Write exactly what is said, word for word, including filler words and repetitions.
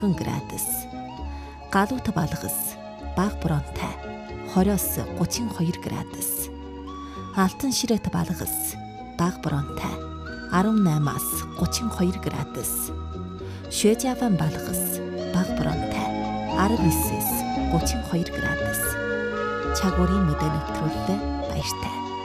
градус. Галуут балгас бага бронтой двадцать тридцать два градус. Алтан ширэт балгас бага бронтой десемь-аас тридцать два градус. Швейцарийн балгас бага бронтой деснээс тридцать два градус. Чагуурын мэдээ нэвтрүүлэлтэд баяртай.